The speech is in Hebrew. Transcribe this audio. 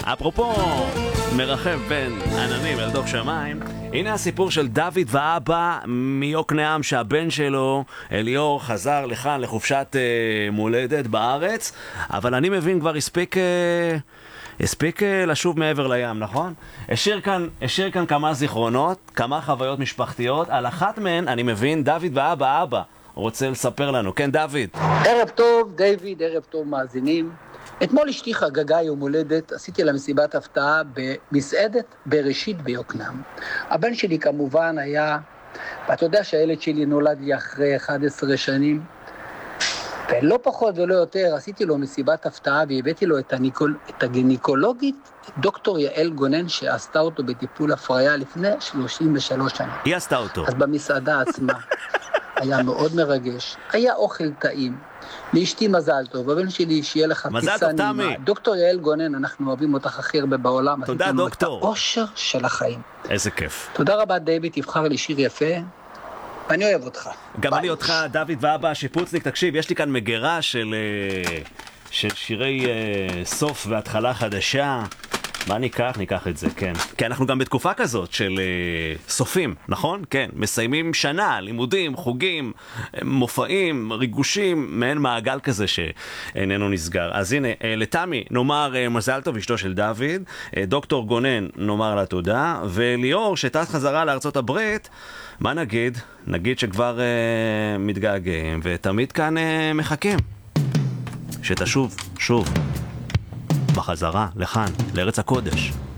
אפרופו מרחב בין עננים אל דוק שמיים, הנה הסיפור של דוד ואבא מיוקנעם, שהבן שלו אליאור חזר לכאן לחופשת מולדת בארץ, אבל אני מבין כבר הספיק לשוב מעבר לים, נכון? השאיר כאן כמה זיכרונות, כמה חוויות משפחתיות. על אחת מהן אני מבין דוד ואבא רוצה לספר לנו. כן, דוד. ערב טוב, דיוויד, ערב טוב מאזינים. אתמול אשתי חגגה יום הולדת, עשיתי לה מסיבת הפתעה במסעדת בראשית ביוקנעם. הבן שלי כמובן היה, ואתה יודע שהילד שלי נולד לי אחרי 11 שנים, ולא פחות ולא יותר, עשיתי לו מסיבת הפתעה והבאתי לו את הגינקולוגית, דוקטור יעל גונן, שעשתה אותו בטיפול הפריה לפני 33 שנים. היא עשתה אותו. אז במסעדה עצמה היה מאוד מרגש, היה אוכל טעים. לאשתי מזל טוב, הבן שלי שיהיה לך טיסה נעימה. דוקטור יעל גונן, אנחנו אוהבים אותך הכי הרבה בעולם. תודה דוקטור. את האושר של החיים. איזה כיף. תודה רבה דיוויד, תבחר לי שיר יפה. אני אוהב אותך. גם אני אותך, דוד ואבא השיפוצניק. תקשיב, יש לי כאן מגירה של שירי סוף והתחלה חדשה. מה ניקח את זה, כן. כי אנחנו גם בתקופה כזאת של סופים, נכון? כן, מסיימים שנה, לימודים, חוגים, מופעים, ריגושים, מעין מעגל כזה שאיננו נסגר. אז הנה, לתמי נאמר מזל טוב, אשתו של דוד, דוקטור גונן נאמר לה תודה, וליאור שטס חזרה לארצות הברית, מה נגיד? נגיד שכבר מתגעגעים ותמיד כאן מחכים. שתשוב, שוב. בחזרה, לכאן, לארץ הקודש.